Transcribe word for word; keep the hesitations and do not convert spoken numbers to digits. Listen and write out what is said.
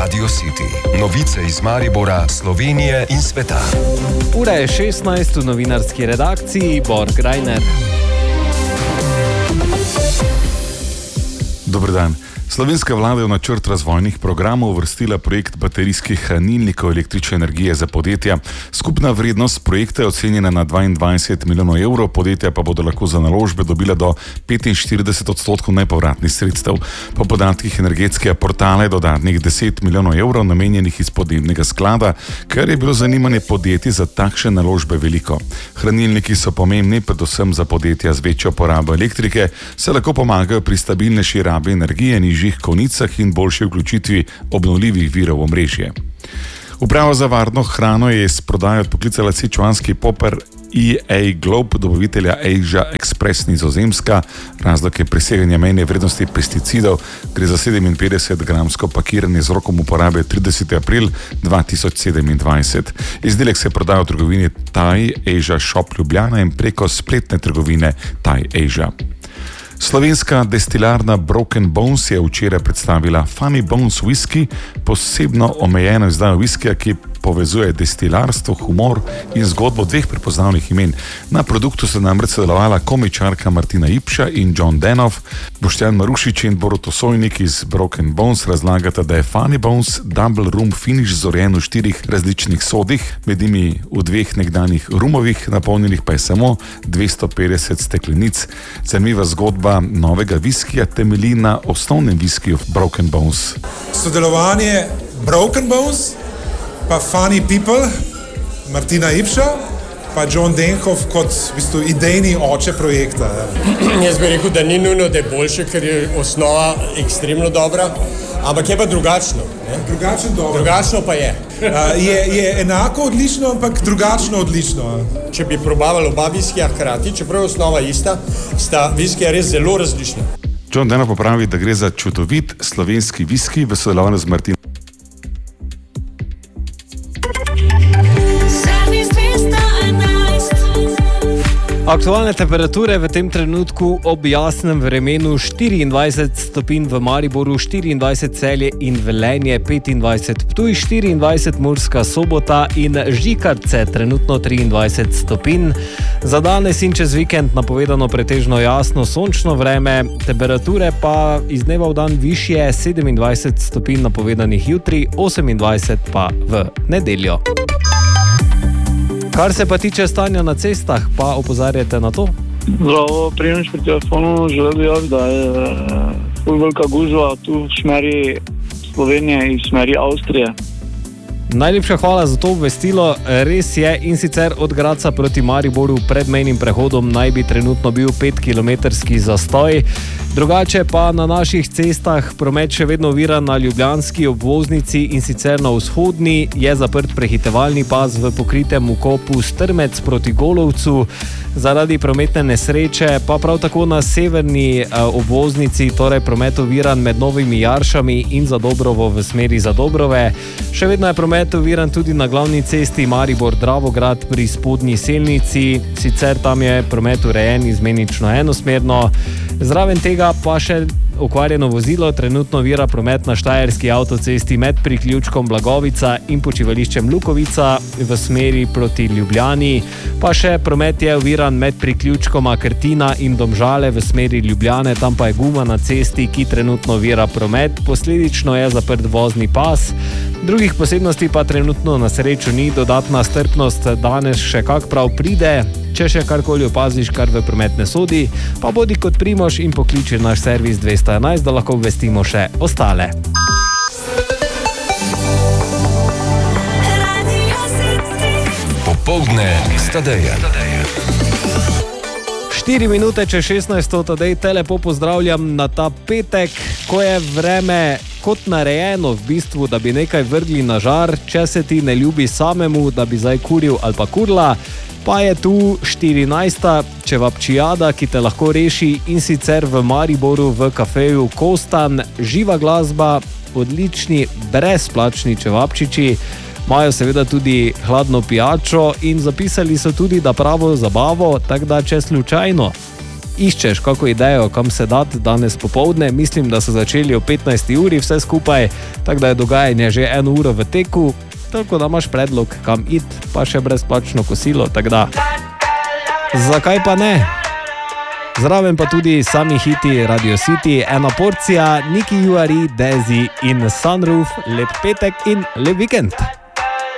Radio City. Novice iz Maribora, Slovenije in sveta. Ura je šestnajst, v novinarski redakciji Borg Reiner. Dober dan. Slovenska vlada je v načrt razvojnih programov uvrstila projekt baterijskih hranilnikov električne energije za podjetja. Skupna vrednost projekta je ocenjena na dvaindvajset milijonov evrov, podjetja pa bodo lahko za naložbe dobila do petinštirideset odstotkov nepovratnih sredstev. Po podatkih energetskega portala je dodatnih deset milijonov evrov namenjenih iz podnebnega sklada, ker je bilo zanimanje podjetij za takšne naložbe veliko. Hranilniki so pomembni predvsem za podjetja z večjo porabo elektrike, se lahko pomagajo pri stabilnejši rabi energije, nižjih konicah in boljši vključitvi obnovljivih virov v omrežje. Uprava za varno hrano je s prodajo odpoklicala sičuanski poper E A Globe, dobavitelja Asia Express Nizozemska. Razlog je preseganje mejne vrednosti pesticidov, gre za sedeminpetdeset gramsko pakiranje z rokom uporabe trideseti april dva tisoč sedemindvajset. Izdelek se prodaja v trgovini Thai Asia Shop Ljubljana in preko spletne trgovine Thai Asia. Slovenska destilarna Broken Bones je včeraj predstavila Funny Bones whisky, posebno omejeno izdajo whiskija, ki povezuje destilarstvo, humor in zgodbo dveh prepoznavnih imen. Na produktu so namreč sodelovala komičarka Martina Ipša in John Denov. Boštjan Marušič in Borut Osojnik iz Broken Bones razlagata, da je Funny Bones double rum finish zorjen v štirih različnih sodih, med njimi v dveh nekdanjih rumovih, napolnjenih pa je samo dvesto petdeset steklenic. Zanimiva zgodba novega viskija temelji na osnovnem viskiju Broken Bones. Sodelovanje Broken Bones pa Funny People, Martina Ipša, pa John Denhoff kot v bistvu idejni oče projekta. Jaz bi rekel, da ni nujno, da je boljše, ker je osnova ekstremno dobra, ampak je pa drugačno. Ne? Drugačno dobro. Drugačno pa je. Uh, je. Je enako odlično, ampak drugačno odlično. Če bi probavali oba viskija hkrati, čeprav je osnova ista, sta viskija res zelo različna. John Denhoff pravi, da gre za čudovit slovenski viski v sodelovanju z Martinom. Aktualne temperature v tem trenutku ob jasnem vremenu: štiriindvajset stopinj v Mariboru, štiriindvajset Celje in Velenje, petindvajset Ptuj, štiriindvajset Murska Sobota in Žikarce, trenutno triindvajset stopinj. Za danes in čez vikend napovedano pretežno jasno sončno vreme, temperature pa iz dneva v dan višje, sedemindvajset stopinj napovedanih jutri, osemindvajset pa v nedeljo. Kar se pa tiče stanja na cestah, pa opozarjate na to? Zdravo, prijemniš pri telefonu, želel bi jaz, da je ful velika gužva tu v smeri Slovenije in v smeri Avstrije. Najlepša hvala za to obvestilo. Res je, in sicer od Gradca proti Mariboru pred mejnim prehodom naj bi trenutno bil petkilometrski zastoj. Drugače pa na naših cestah promet še vedno ovira na ljubljanski obvoznici, in sicer na vzhodni je zaprt prehitevalni pas v pokritem vkopu Strmec proti Golovcu. Zaradi prometne nesreče pa prav tako na severni obvoznici, torej promet oviran med Novimi Jaršami in Zadobrovo v smeri Zadobrove. Še vedno je promet oviran tudi na glavni cesti Maribor-Dravograd pri spodnji Selnici, sicer tam je promet urejen izmenično enosmerno. Zraven tega pa še okvarjeno vozilo trenutno ovira promet na štajerski avtocesti med priključkom Blagovica in počivališčem Lukovica v smeri proti Ljubljani, pa še promet je oviran med priključkoma Krtina in Domžale v smeri Ljubljane, tam pa je guma na cesti, ki trenutno ovira promet, posledično je zaprt vozni pas. Drugih posebnosti pa trenutno na srečo ni, dodatna strpnost danes še kak prav pride. Če še karkoli opaziš, kar v promet ne sodi, pa bodi kot Primož in pokliči naš servis dvesto enajst, da lahko obvestimo še ostale. Popoldne s Tadejem. Štiri minute čez šestnajsto, Tadej te lepo pozdravljam na ta petek, ko je vreme kot narejeno v bistvu, da bi nekaj vrgli na žar, če se ti ne ljubi samemu, da bi zdaj kuril ali pa kurla. Pa je tu štirinajsta čevapčijada, ki te lahko reši, in sicer v Mariboru v kafeju Kostan. Živa glasba, odlični brezplačni čevapčiči, imajo seveda tudi hladno pijačo in zapisali so tudi, da pravo zabavo, tako da če slučajno iščeš kako idejo, kam se dati danes popovdne, mislim, da so začeli o petnajsti uri vse skupaj, tako da je dogajanje že eno uro v teku, tako da imaš predlog, kam iti, pa še brezplačno kosilo, tako da zakaj pa ne? Zraven pa tudi sami hiti Radio City, ena porcija, Niki Juari, Dezi in Sunroof, lep petek in lep vikend.